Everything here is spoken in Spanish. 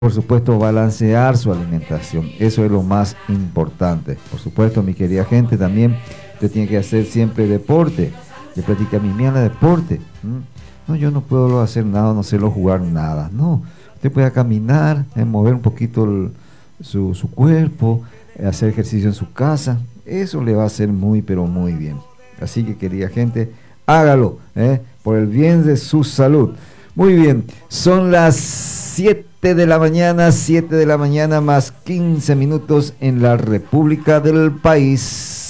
por supuesto, balancear su alimentación. Eso es lo más importante. Por supuesto, mi querida gente, también usted tiene que hacer siempre deporte. Yo practico a mi miana deporte. No, yo no puedo hacer nada, no sé jugar nada. No, usted puede caminar, mover un poquito su cuerpo, hacer ejercicio en su casa. Eso le va a hacer muy, pero muy bien. Así que, querida gente, hágalo, por el bien de su salud. Muy bien, son las 7 de la mañana, 7 de la mañana más 15 minutos en la República del país.